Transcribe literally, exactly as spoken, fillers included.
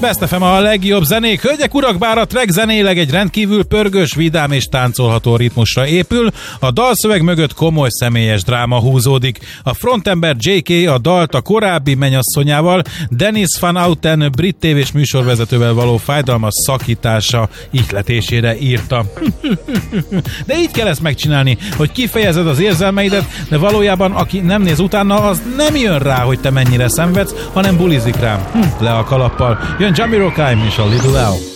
Best ef em a legjobb zenék. Hölgyek, urak, bár a track zenéleg egy rendkívül pörgős, vidám és táncolható ritmusra épül, a dalszöveg mögött komoly személyes dráma húzódik. A frontember jé ká a dalt a korábbi mennyasszonyával, Dennis Van Outen brit tévés műsorvezetővel való fájdalmas szakítása ihletésére írta. De így kell ezt megcsinálni, hogy kifejezed az érzelmeidet, de valójában aki nem néz utána, az nem jön rá, hogy te mennyire szenvedsz, hanem bulizik rám. Hm, le a kalappal. Jön Jamiroquai és a Little L.